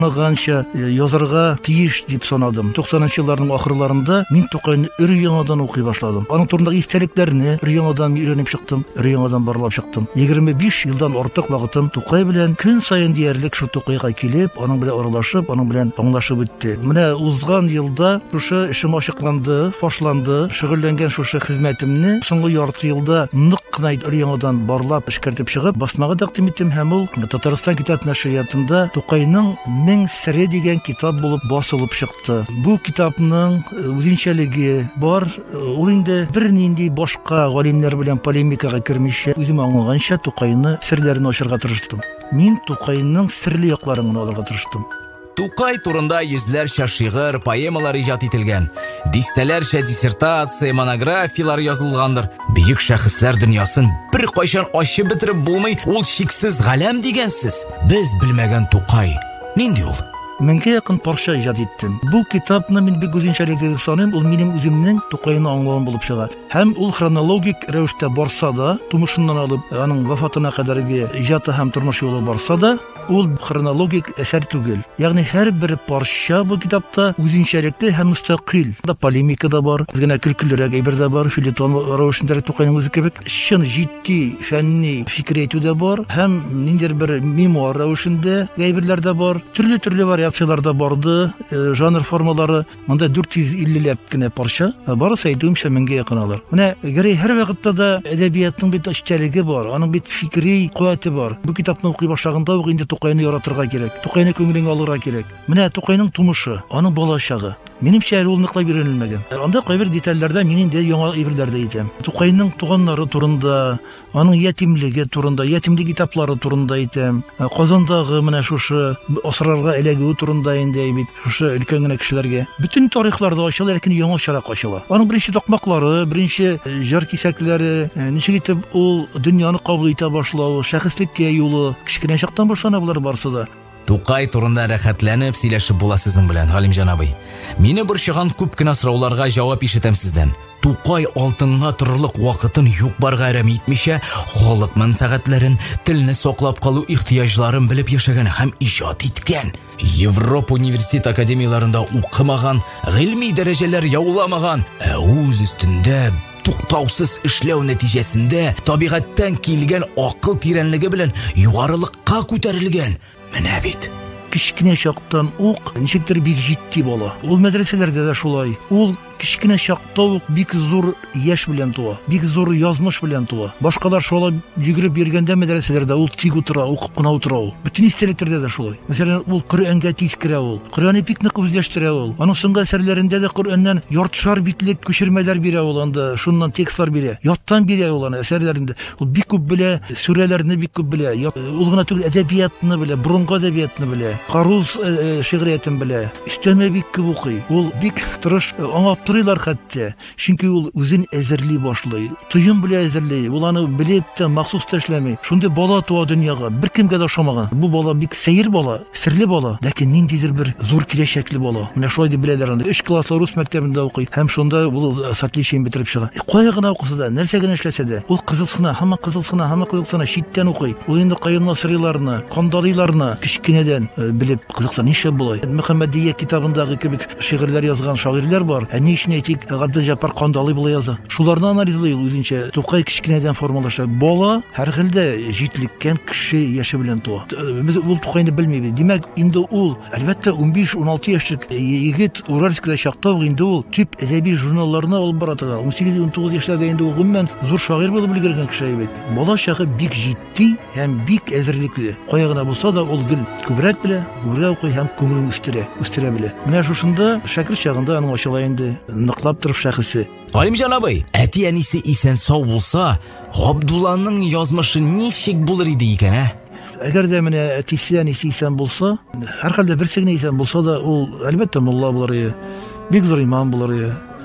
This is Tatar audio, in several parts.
Ганча язарга тиеш дип санадым. 90-нчы елларның ахырларында мин Тукайны өр-яңадан укый башладым. Аның турындагы истәлекләрне өр-яңадан өйрәнеп чыктым, өр-яңадан барлап чыктым. 25 елдан артык вакытым Тукай белән көн саен диярлек шу Тукайга килеп, аның белән аралашып, аның белән аңлашып үтте. Менә узган елда шушы эшем ачыкланды, фашланды, шөгыльләнгән шушы хезмәтемне соңгы ярты елда нык кына өр-яңадан барлап эшкәртеп чыгып, басмага тәкъдим иттем һәм ул Татарстан китап нәшриятында Тукайның Мең сире дигән китап булып басылып чыкты. Бу китапның үзенчәлеге бар. Ул инде бернинди башка галимнәр белән полемикага кермичә, үзем аңлаганча Тукайны серләрен ачарга тырыштым. Мин Тукайның серле якларын алырга тырыштым. Тукай турында йөзләрчә шигырь, поэмалар иҗат ителгән, дистәләрчә диссертация, монографиялар язылгандыр. Бөек шәхесләр дөньясын бер кайчан ачып бетереп булмый, ул шиксез галәм дигәнсез. Без белмәгән Тукай нинди ул? Меңгә якын парча иҗат иттем. Бу китапны мин бик үзенчәлекле дип саныйм. Ул минем үземнең Тукайны аңлавым булып чыга. Һәм ул хронологик рәвештә барса да, тумышыннан алып, аның вафатына кадәрге иҗаты һәм тормыш юлы барса да, ул хронологик әсәр түгел. Ягъни һәрбер парча бу китапта үзенчәлекле һәм мустақил. Да полемика да бар, генә көлкелерәк әйбер дә бар, филитон рәвешендә Тукайның үзе кебек чын җитди фәнни фикер әйтү дә бар, һәм ниндидер бер мемуар рәвешендә әйберләр дә бар. Төрле вариациялар да барды, жанр формалары. Монда 450 кенә парча, барысы әйтүемчә меңгә якын алар. Менә гәрәй һәр вакытта да әдәбиятның бит эчтәлеге бар, аның бит фикри куәте бар. Бу китапны укый башлаганда ук инде Тукайны яратырга кирәк, Тукайны күңелеңә алырга кирәк. Менә Тукайның тумышы, аның балачагы. Минемчә ул ныклап өйрәнелмәгән. Анда кайбер детальләрдә мин инде яңа әйберләрдә әйтәм. Тукайның туганнары турында, аның ятимлеге турында, ятимлек китаплары турында әйтәм. Казандагы менә шушы асрарга эләгү турында инде әйбит, шушы өлкән генә кешеләргә. Бүтән тарихларда ачыла, ләкин яңачарак ачыла. Аның беренче токмаклары, беренче җыр кисәкләре, ничек итеп ул дөньяны кабул итә башлау, шәхеслеккә юлы, кичкенә чактан башлана булар барсы да. Тукай турында рәхәтләнеп сөйләшеп була сезнең белән, Галимҗан абый. Мине борчыган күп кенә сорауларга җавап ишетәм сездән. Тукай алтынга торырлык вакытын юк-барга әрәм итмичә, халык мәнфәгатьләрен, телне саклап калу ихтыяҗларын белеп яшәгән һәм иҗат иткән. Европа университет академияларында укымаган, гыйльми дәрәҗәләр яуламаган, үз өстендә туктаусыз эшләү нәтиҗәсендә табигатьтән килгән акыл тирәнлеге белән югарылыкка күтәрелгән. Менә бит. Кичкенә чактан ук ничектер бик җитди бала. Ул мәдрәсәләрдә дә шулай. Ул кичкенә чакта ук бик зур яшь белән туа, бик зур язмыш белән туа. Башкалар шулай йөгереп йөргәндә мәдрәсәләрдә ул тик утыра, укып кына утыра ул. Бүтән истәлекләрдә дә шулай. Мәсәлән, ул Коръәнгә тиз керә ул. Коръәнне бик нык үзләштерә ул. Аның соңгы әсәрләрендә дә Коръәннән яртышар битлек күчермәләр бирә ул, анда шуннан текстлар бирә. Яттан бирә ул аны әсәрләрендә. Ул бик күп белә, сүрәләрне бик күп белә. Ул гына түгел, әдәбиятны белә, борынгы әдәбиятны белә. Карус шигъриятен белә. Өстәмә бик күп укый. Ул бик тырыш, аңлап торыйлар хәтта. Чөнки ул үзен әзерли башлый. Тоем белә әзерли. Ул аны белеп тә махсус эшләми. Шундый бала туа дөньяга, беркемгә дә ошамаган. Бу бала бик сәер бала, серле бала, ләкин ниндидер бер зур киләчәкле бала. Менә шулай дип беләләр аны. 3 класслы рус мәктәбендә укый. Һәм шунда ул с отличием бетереп чыга. Кая гына укыса да, нәрсә генә эшләсә дә, ул кызылсына, һәм кызылсына читтән укый. Ул инде Каюм Насыйрийларны, Кандалыйларны кичкенәдән белеп кызыкса, нишләп булай? Мөхәммәдия китабындагы кебек шигырьләр язган шагыйрьләр бар. Ни өчен әйтик, Габделҗаппар Кандалый булай яза. Шуларны анализлый ул үзенчә. Тукай кичкенәдән формалаша. Бала һәр хәлдә җитлеккән кеше яше белән туа. Без ул Тукайны белмибез. Димәк, инде ул, әлбәттә, 15-16 яшьлек егет Уральскида чакта инде ул тип әдәби журналларны алып бара торган. 18-19 яшьләрдә инде ул гомумән зур шагыйрь булып өлгергән кеше бит. Бала чагы бик җитди һәм бик әзерлекле. Кая гына булса да ул гел күбрәк белә, күбрәк укый һәм күңелен үстерә белә. Менә шушында шәкерт чагында аның ачыла инде ныклап торып шәхесе. Галимҗан абый, әти-әнисе исән сау булса, Габдулланың язмышы ничек булыр иде икән, ә? Әгәр дә менә әтисе, әнисе исән булса, һәр хәлдә берсе генә исән булса да, ул әлбәттә мулла булыр иде, бик зур имам булыр иде.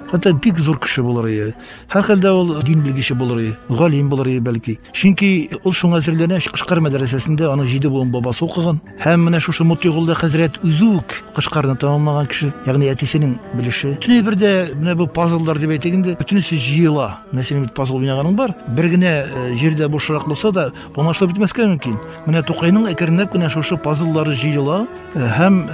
Хәтта бик зур кеше булыр иде. Һәрхәлдә ул дин белгече булыр иде, галим булыр иде бәлки. Чөнки ул шуңа әзерләнә, Кышкар мәдрәсәсендә аның 7 буын бабасы укыган. Һәм менә шушы Мутыйгулда хәзрәт үзе үк Кышкарны тәмамлаган кеше, ягъни әтисенең белеше. Төне бердә менә бу пазллар дип әйтик инде, бөтенесе җыела. Менә синең бит пазл уйнаганың бар. Бер генә җирдә бушрак булса да, аңлашылып бетмәскә мөмкин. Менә Тукайның әкренләп кенә шушы пазллары җыела һәм